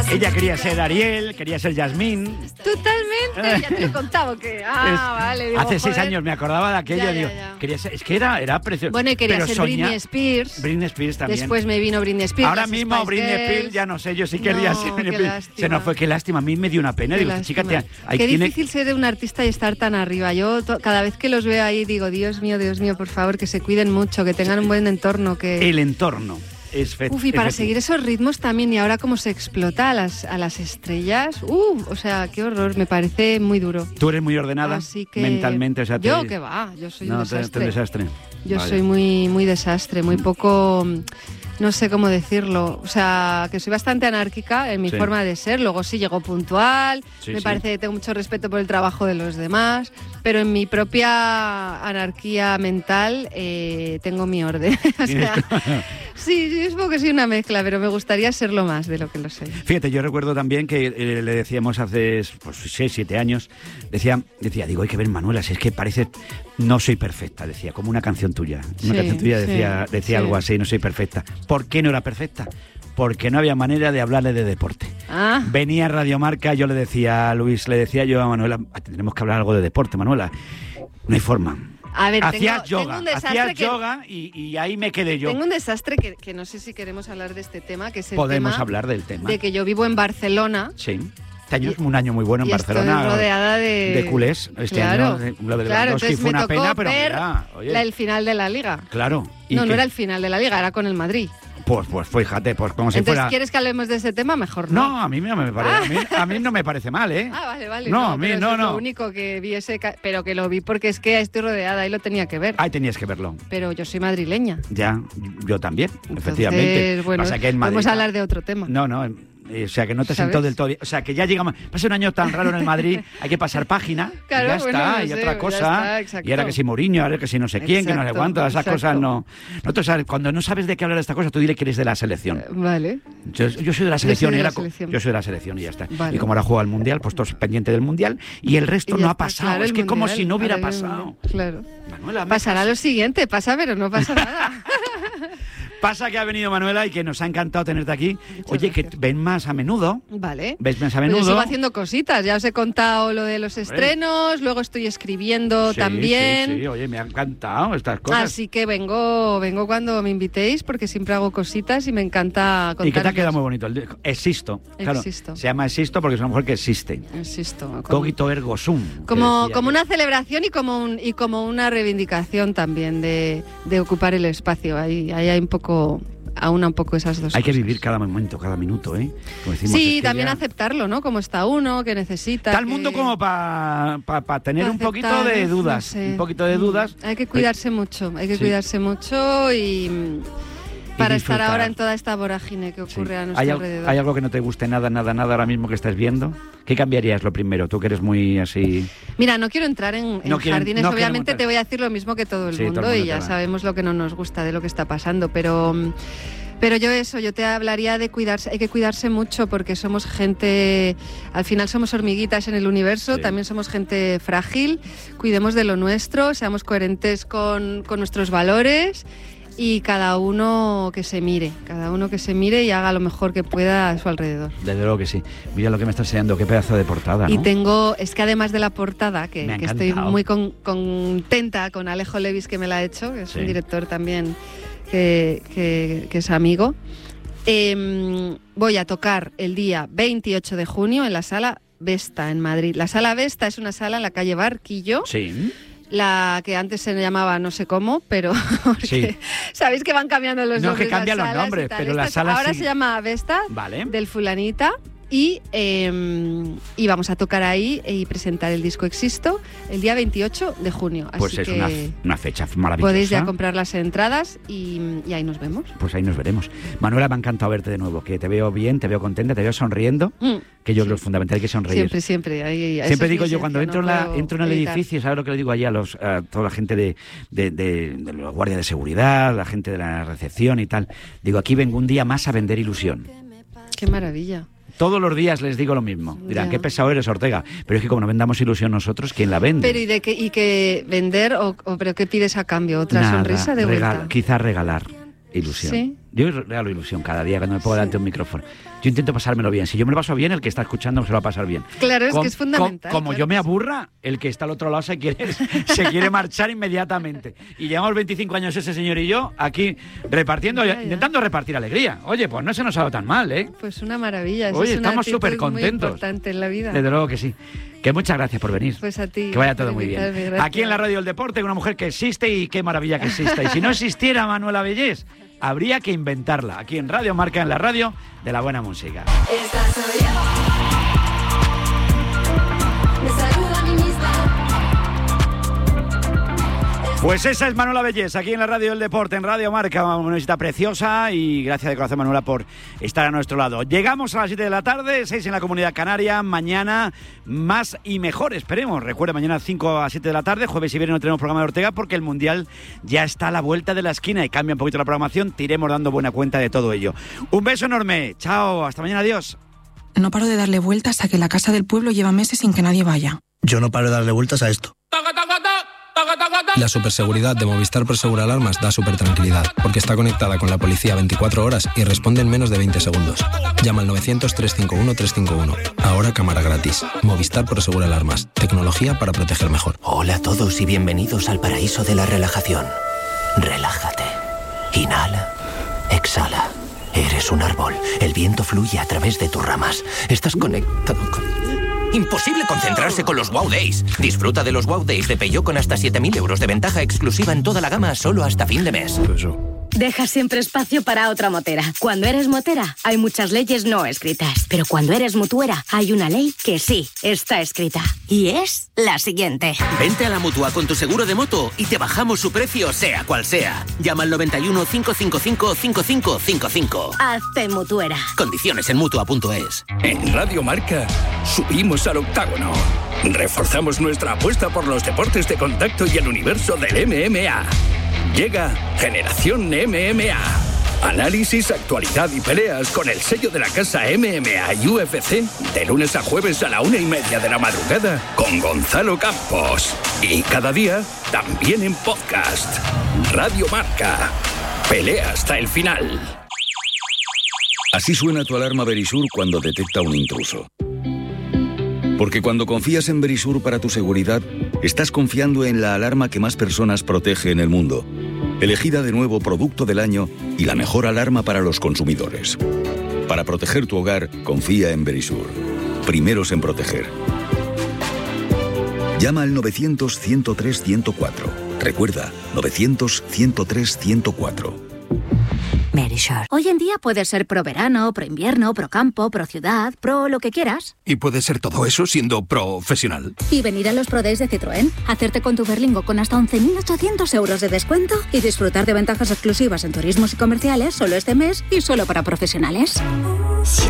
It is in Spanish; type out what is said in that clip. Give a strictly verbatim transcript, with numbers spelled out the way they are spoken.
Ella quería ser Ariel, quería ser Yasmín. Totalmente, ya te lo he contado que... Ah, Es- vale. Digo, hace seis joder. años me acordaba de aquello. Ya, ya, digo, ya. Quería ser, es que era, era precioso. Bueno, y quería Pero ser soña- Britney Spears. Britney Spears también. Después me vino Britney Spears. Ahora las mismo Spice Britney Girls. Spears, ya no sé, yo sí quería No, ser Britney qué Spears. lástima. Se nos fue, qué lástima, a mí me dio una pena. Qué Digo, lástima. chica, te, hay Qué tiene- difícil ser un artista y estar tan arriba. Yo to- cada vez que los veo ahí digo, Dios mío, Dios mío, por favor, que se cuiden mucho, que tengan un buen entorno, que... el entorno. Es fe- Uf, y para efectivo. seguir esos ritmos también, y ahora cómo se explota a las, a las estrellas, uh, o sea, qué horror, me parece muy duro. Tú eres muy ordenada Así que... mentalmente. O sea, te- Yo, que va, yo soy no, un te- te- desastre. desastre. Yo Vale. soy muy, muy desastre, muy poco, no sé cómo decirlo. O sea, que soy bastante anárquica en mi Sí. forma de ser. Luego sí llego puntual, Sí, me sí. parece que tengo mucho respeto por el trabajo de los demás, pero en mi propia anarquía mental eh, tengo mi orden. O sea, sí, sí, es porque soy una mezcla, pero me gustaría serlo más de lo que lo soy. Fíjate, yo recuerdo también que eh, le decíamos hace pues, seis, siete años, decía, decía, digo, hay que ver Manuela, si es que parece, no soy perfecta, decía, como una canción tuya. Una Sí, canción tuya sí, decía, decía sí. algo así, no soy perfecta. ¿Por qué no era perfecta? Porque no había manera de hablarle de deporte. Ah, Venía a Radio Marca, yo le decía a Luis, le decía yo a Manuela, tenemos que hablar algo de deporte, Manuela. No hay forma. a ver, Hacías tengo, yoga, tengo un desastre hacías que... yoga y, y ahí me quedé yo. Tengo un desastre que, que no sé si queremos hablar de este tema, que es el Podemos tema hablar del tema. de que yo vivo en Barcelona. Sí. Este año es un año muy bueno en y Barcelona. estoy rodeada de... de culés. Este claro, año, de- lo del claro, Lewandowski entonces fue me una tocó pena, pero ver mira, oye. la- el final de la Liga. Claro. ¿Y No, no qué? era el final de la Liga, era con el Madrid. Pues, pues fíjate, pues como si Entonces, fuera... ¿quieres que hablemos de ese tema? Mejor no. No, a mí no me parece, a, mí, a mí no me parece mal, ¿eh? Ah, vale, vale. No, a mí pero no, eso es no. lo único que vi ese... ca- Pero que lo vi porque es que estoy rodeada y lo tenía que ver. Ahí tenías que verlo. Pero yo soy madrileña. Ya, yo también, Entonces, efectivamente. bueno, Pasa que en podemos Madrid- hablar de otro tema. No, no, eh, o sea que no te ¿Sabes? sentó del todo bien. O sea que ya llegamos. Pasa un año tan raro en el Madrid, hay que pasar página. Claro, y ya bueno, está, no y sé, otra ya cosa. está, exacto. Y ahora que si Mourinho, ahora que si no sé quién, que no sé Exacto, cuánto, esas exacto. cosas no. Nosotros, ¿sabes? Cuando no sabes de qué hablar de esta cosa, tú dile que eres de la selección. Vale. Yo, yo soy de la selección, de y la era co- selección. yo soy de la selección y ya está. Vale. Y como ahora juega al mundial, pues todos pendientes del mundial y el resto Y ya no ha está, pasado. claro, es el que como mundial, si no hubiera ahora viene el pasado. mundial, Claro. Manuela, me Pasará pasa- lo siguiente, pasa, pero no pasa nada. Pasa que ha venido Manuela y que nos ha encantado tenerte aquí. Muchas Oye, que gracias. ven más a menudo. Vale. ¿Ves más a Pues yo menudo? sigo haciendo cositas, ya os he contado lo de los estrenos, luego estoy escribiendo Sí, también. Sí, sí, oye, me ha encantado estas cosas. Así que vengo, vengo cuando me invitéis porque siempre hago cositas y me encanta contar. Y que te ha quedado muy bonito. el disco. Existo. Claro, Existo. se llama Existo porque es una mujer que existe. Insisto. Como, Cogito ergo sum. que como, decía como que- una celebración y como un, y como una reivindicación también de, de ocupar el espacio. Ahí, ahí hay un poco, aúna un poco esas dos Hay que cosas. vivir cada momento, cada minuto, ¿eh? Como decimos, Sí, es que también ya- aceptarlo, ¿no? Cómo está uno, qué necesita. Está el qué- mundo como para pa, pa tener pa un poquito aceptar, de no dudas. sé. Un poquito de dudas. Hay que cuidarse mucho, hay que Sí. cuidarse mucho y mm, para estar disfrutar. ahora en toda esta vorágine que Sí. ocurre a nuestro ¿Hay, al- alrededor. ¿Hay algo que no te guste nada, nada, nada ahora mismo que estás viendo? ¿Qué cambiarías lo primero? Tú que eres muy así... Mira, no quiero entrar en, en No quiero- jardines, no quiero obviamente entrar. te voy a decir lo mismo que todo el Sí, todo el mundo mundo y te ya va. sabemos lo que no nos gusta de lo que está pasando, pero... mm, Pero yo eso, yo te hablaría de cuidarse, hay que cuidarse mucho porque somos gente, al final somos hormiguitas en el universo, Sí. también somos gente frágil, cuidemos de lo nuestro, seamos coherentes con, con nuestros valores y cada uno que se mire, cada uno que se mire y haga lo mejor que pueda a su alrededor. Desde luego que sí. Mira lo que me estás enseñando, qué pedazo de portada, ¿no? Y tengo, es que además de la portada, que, Me ha que estoy encantado. muy con- contenta con Alejo Levis que me la ha hecho, que es Sí. un director también que, que- que es amigo, eh, voy a tocar el día veintiocho de junio en la Sala Vesta en Madrid. La Sala Vesta es una sala en la calle Barquillo, Sí. la que antes se llamaba no sé cómo, pero porque Sí. sabéis que van cambiando los No, nombres. que cambian las los salas y nombres, tal. pero Esta la es- sala ahora sigue. se llama Vesta Vale. del Fulanita y, eh, y vamos a tocar ahí y presentar el disco Existo el día veintiocho de junio. Pues Así es que una, una fecha maravillosa. podéis ya comprar las entradas y, y ahí nos vemos. Pues ahí nos veremos. Manuela, me ha encantado verte de nuevo, que te veo bien, te veo contenta, te veo sonriendo, Mm, que yo sí. creo que es fundamental, hay que sonreír. Siempre, siempre. ahí- esa Siempre es mi digo yo, cuando esencia, entro, no en la, puedo entro en el evitar. edificio, ¿sabes lo que le digo allí a, los, a toda la gente de, de, de, de los guardias de seguridad, la gente de la recepción y tal? Digo, aquí vengo un día más a vender ilusión. Qué maravilla. Todos los días les digo lo mismo. Dirán, Ya. qué pesado eres, Ortega. Pero es que como no vendamos ilusión nosotros, ¿quién la vende? Pero ¿y de qué, y que vender o, o pero qué pides a cambio? ¿Otra Nada, sonrisa de vuelta? regal- quizás regalar ilusión. ¿Sí? Yo regalo ilusión cada día cuando me pongo delante de un micrófono. Yo yo intento pasármelo bien. Si yo me lo paso bien, el que está escuchando se lo va a pasar bien. Claro, es Com, que es fundamental. Com, como claro yo me que sí. aburra, el que está al otro lado se quiere, se quiere marchar inmediatamente. Y llevamos veinticinco años ese señor y yo aquí repartiendo, Ya, ya. intentando repartir alegría. Oye, pues no se nos ha dado tan mal, ¿eh? Pues una maravilla. Eso Oye, es una estamos actitud súper contentos. muy importante en la vida. Desde luego que sí. Que muchas gracias por venir. Pues a ti. Que vaya todo por muy bien. invitarme, gracias. Aquí en la Radio del Deporte, una mujer que existe y qué maravilla que exista. Y si no existiera Manuela Bellés, habría que inventarla. Aquí en Radio Marca, en la radio de la buena música. Esta soy yo. Me saluda mi misma. Pues esa es Manuela Bellés, aquí en la Radio del Deporte, en Radio Marca, una visita preciosa y gracias de corazón, Manuela, por estar a nuestro lado. Llegamos a las siete de la tarde, seis en la Comunidad Canaria, mañana más y mejor, esperemos. Recuerda, mañana cinco a siete de la tarde, jueves y viernes no tenemos programa de Ortega porque el Mundial ya está a la vuelta de la esquina y cambia un poquito la programación, te iremos dando buena cuenta de todo ello. Un beso enorme, chao, hasta mañana, adiós. No paro de darle vueltas a que la casa del pueblo lleva meses sin que nadie vaya. Yo no paro de darle vueltas a esto. La superseguridad de Movistar Prosegur Alarmas da súper tranquilidad, porque está conectada con la policía veinticuatro horas y responde en menos de veinte segundos. Llama al novecientos, trescientos cincuenta y uno, trescientos cincuenta y uno. Ahora cámara gratis. Movistar Prosegur Alarmas. Tecnología para proteger mejor. Hola a todos y bienvenidos al paraíso de la relajación. Relájate. Inhala. Exhala. Eres un árbol. El viento fluye a través de tus ramas. Estás conectado con... Imposible concentrarse con los Wow Days. Disfruta de los Wow Days de Peugeot con hasta siete mil euros de ventaja exclusiva en toda la gama solo hasta fin de mes. Deja siempre espacio para otra motera. Cuando eres motera, hay muchas leyes no escritas. Pero cuando eres mutuera, hay una ley que sí está escrita. Y es la siguiente. Vente a la Mutua con tu seguro de moto y te bajamos su precio sea cual sea. Llama al noventa y uno, cinco cinco cinco, cinco cinco cinco cinco. Hazte mutuera. Condiciones en Mutua punto es. En Radio Marca subimos al octágono. Reforzamos nuestra apuesta por los deportes de contacto y el universo del M M A. Llega Generación M M A. Análisis, actualidad y peleas con el sello de la casa M M A y U F C de lunes a jueves a la una y media de la madrugada con Gonzalo Campos. Y cada día también en podcast. Radio Marca. Pelea hasta el final. Así suena tu alarma Verisur cuando detecta un intruso. Porque cuando confías en Verisur para tu seguridad, estás confiando en la alarma que más personas protege en el mundo. Elegida de nuevo Producto del Año y la mejor alarma para los consumidores. Para proteger tu hogar, confía en Verisur. Primeros en proteger. Llama al novecientos, ciento tres, ciento cuatro. Recuerda, novecientos, ciento tres, ciento cuatro. Verisur. Hoy en día puedes ser pro verano, pro invierno, pro campo, pro ciudad, pro lo que quieras. Y puedes ser todo eso siendo profesional. Y venir a los Pro Days de Citroën, hacerte con tu Berlingo con hasta once mil ochocientos euros de descuento y disfrutar de ventajas exclusivas en turismos y comerciales solo este mes y solo para profesionales.